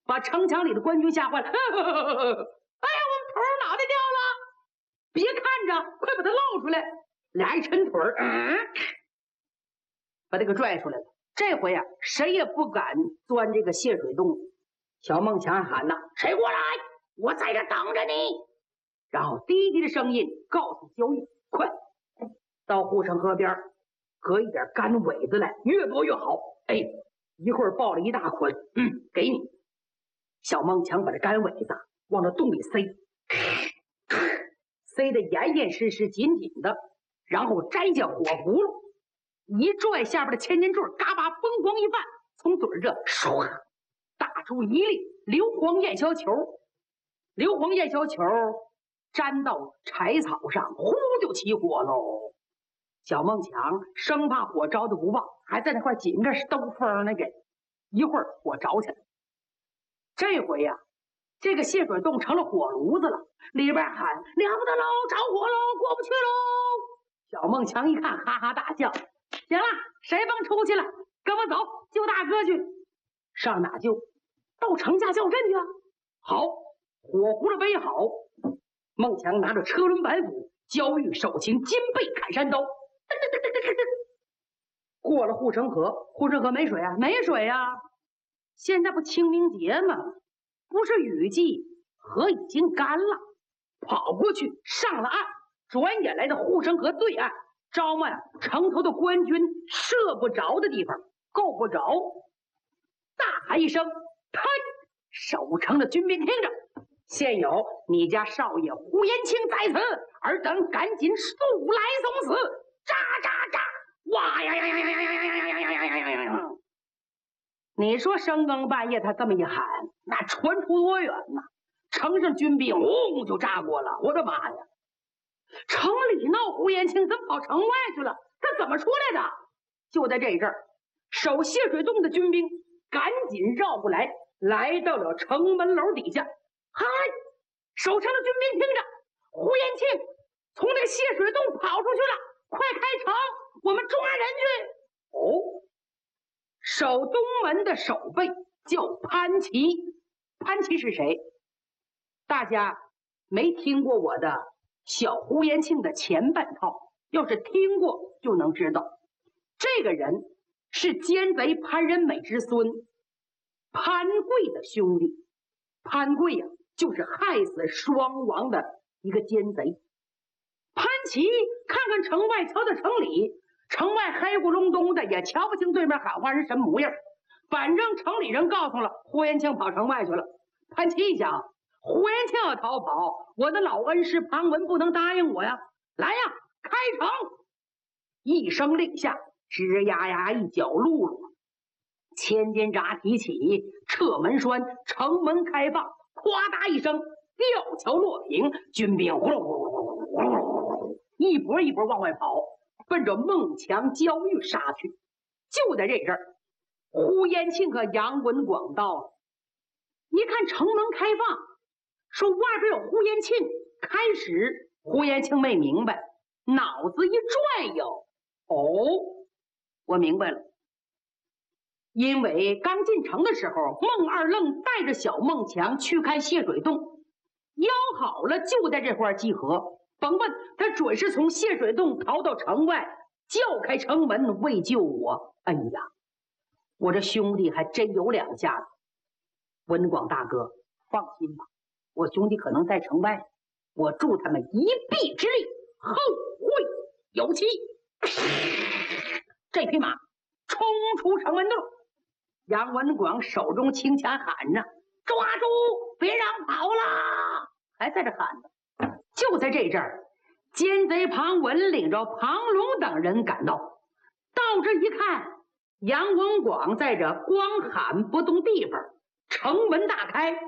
把城墙里的官军吓坏了。哎呀，我们头脑袋掉了！别看着，快把他捞出来！俩一抻腿把他给拽出来了。这回呀，谁也不敢钻这个泄水洞。小孟强喊呐：“谁过来？我在这等着你！”然后低低的声音告诉焦裕：“快到护城河边，割一点干苇子来，越多越好。哎，一会儿抱了一大捆，给你。”小孟强把这干苇子往这洞里塞，塞得严严实实、紧紧的，然后摘下火葫芦，一拽下边的千斤坠，嘎巴崩光一半，从嘴这唰打出一粒硫磺焰硝球。硫磺焰硝球粘到柴草上，呼就起火喽。小孟强生怕火着的不旺，还在那块紧着兜风呢，给一会儿火着起来。这回呀，这个泄水洞成了火炉子了，里边喊：“了不得喽，着火喽，过不去喽！”小孟强一看，哈哈大笑：“行了，谁甭出去了，跟我走，救大哥去。”上哪救？到城下叫阵去啊！好，火葫芦背好，孟强拿着车轮板斧，焦裕手擎金背砍山刀，过了护城河。护城河没水啊，没水啊！现在不清明节吗？不是雨季，河已经干了。跑过去，上了岸，转眼来到护城河对岸，招满城头的官军射不着的地方，够不着。大喊一声：“开！”守城的军兵听着，现有你家少爷胡延庆在此，尔等赶紧速来送死！喳喳喳！哇呀呀呀呀呀呀呀呀呀呀呀呀！你说深更半夜他这么一喊，那传出多远呐？城上军兵嗡就炸过了。我的妈呀！城里闹胡延庆，怎么跑城外去了？他怎么出来的？就在这阵儿，守泄水洞的军兵赶紧绕过来，来到了城门楼底下。嗨，守城的军兵听着，胡延庆从那个泄水洞跑出去了，快开城，我们抓人去！哦。守东门的守备叫潘琦。潘琦是谁？大家没听过我的小胡延庆的前半套，要是听过就能知道，这个人是奸贼潘仁美之孙潘贵的兄弟。潘贵呀，就是害死双王的一个奸贼。潘琦看看城外，瞧瞧城里，城外黑咕隆咚的，也瞧不清对面喊话是什么模样。反正城里人告诉了，胡延庆跑城外去了。潘琦一想，胡延庆要逃跑，我的老恩师庞文不能答应我呀！来呀，开城！一声令下，吱呀呀一脚辘辘，千斤闸提起，撤门栓，城门开放，哗嗒一声，吊桥落平，军兵呼噜呼噜呼噜呼噜呼噜，一波一波往外跑，奔着孟强、焦裕杀去。就在这阵儿，胡延庆和杨文广到了，一看城门开放，说外边有胡延庆。开始胡延庆没明白，脑子一转悠，哦，我明白了。因为刚进城的时候，孟二愣带着小孟强去看泄水洞，邀好了就在这块集合。甭问，他准是从泄水洞逃到城外，叫开城门为救我。哎呀，我这兄弟还真有两下子。文广大哥，放心吧，我兄弟可能在城外，我助他们一臂之力，后会有期。这匹马冲出城门洞，杨文广手中轻枪喊着：“抓住，别让跑了！”还在这喊呢。就在这阵儿，奸贼庞文领着庞龙等人赶到，到这一看，杨文广在这光喊不动地方，城门大开。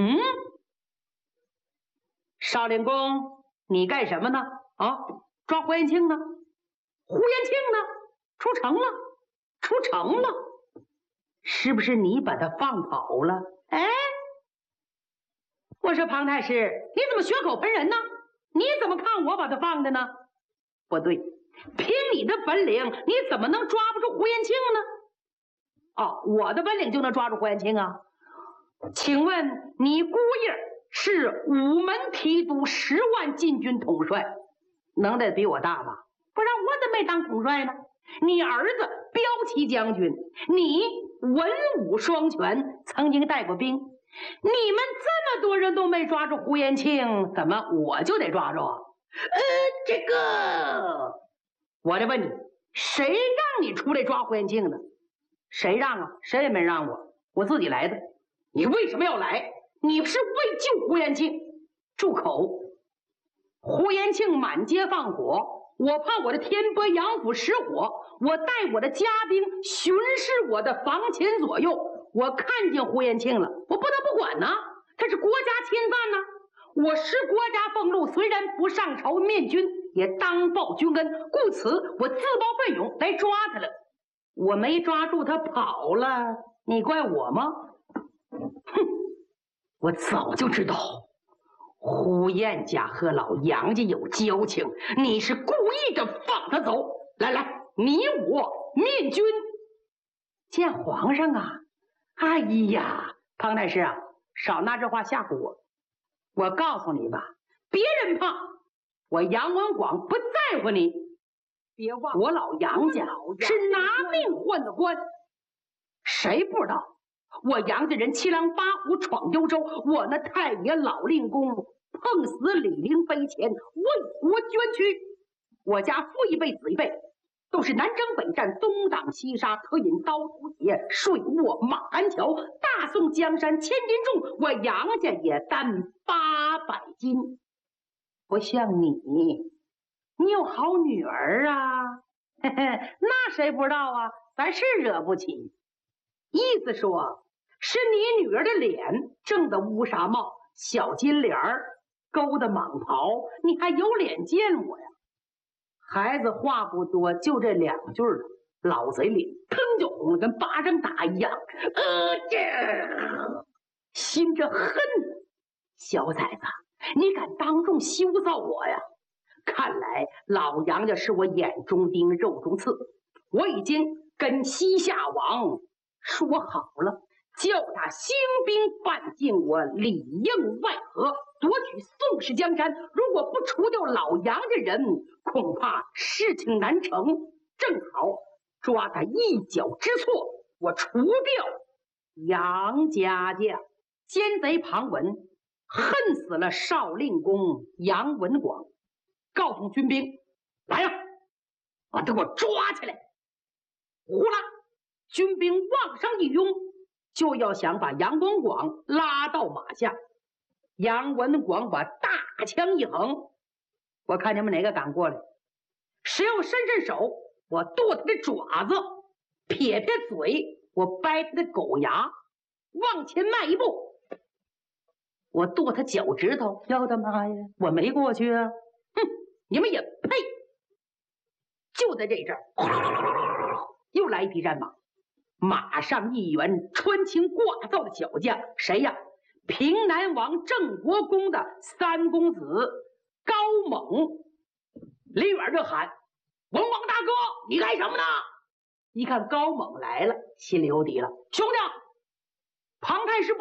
少林公，你干什么呢？啊，抓胡延庆呢？胡延庆呢？出城了，出城了，是不是你把他放跑了？哎，我说庞太师，你怎么血口喷人呢？你怎么看我把他放的呢？不对，凭你的本领，你怎么能抓不住胡延庆呢？哦，我的本领就能抓住胡延庆啊？ 请问你姑爷是午门提督10万禁军统帅，能耐比我大吧？不然我怎么没当统帅呢？你儿子骠骑将军，你文武双全，曾经带过兵，你们这么多人都没抓住胡延庆，怎么我就得抓住啊？这个，我得问你，谁让你出来抓胡延庆的？谁让啊？谁也没让我，我自己来的。你为什么要来？你是为救胡延庆。住口！胡延庆满街放火，我怕我的天波杨府失火，我带我的家兵巡视我的房前左右，我看见胡延庆了，我不得不管呢，他是国家侵犯呢。我是国家俸禄，虽然不上朝面君，也当报君恩，故此我自报奋勇来抓他了。我没抓住他跑了，你怪我吗？哼，我早就知道胡燕家和老杨家有交情，你是故意的放他走。来，你我面君见皇上啊！哎呀，庞太师啊，少拿这话吓唬我。我告诉你吧，别人怕，我杨文广不在乎你。别忘，我老杨家是拿命换的官。谁不知道我杨家人7狼8虎闯幽州，我那太爷老令公碰死李陵碑前，为国捐躯。我家父一辈子一辈都是南征北战，东挡西杀，特饮刀斧血，睡卧马鞍桥，大宋江山千斤重，我杨家也担800斤。不像你，你有好女儿啊，嘿嘿，那谁不知道啊？咱是惹不起。意思说，是你女儿的脸正的乌纱帽，小金莲儿，勾的蟒袍，你还有脸见我呀？孩子话不多，就这2句了，老嘴里腾就红了，跟巴掌打一样。心着恨，小崽子，你敢当众羞臊我呀？看来老杨家是我眼中钉、肉中刺。我已经跟西夏王说好了，叫他兴兵犯境，我里应外合，夺取宋氏江山。如果不除掉老杨家人，恐怕事情难成。正好抓他一脚之错，我除掉杨家将。奸贼庞文恨死了少令公杨文广，告诉军兵来呀，把他给我抓起来！呼啦，军兵往上一拥，就要想把杨文广拉到马下。杨文广把大枪一横，我看你们哪个敢过来？谁要伸手，我剁他的爪子，撇嘴，我掰他的狗牙，往前迈一步，我剁他脚趾头。要我的妈呀，我没过去啊！哼，你们也配！就在这阵儿，又来一匹战马，马上一员穿青挂造的小将，谁呀？平南王郑国公的3公子高猛。离远就喊：“文王大哥，你干什么呢？”一看高猛来了，心里有底了。兄弟，庞太师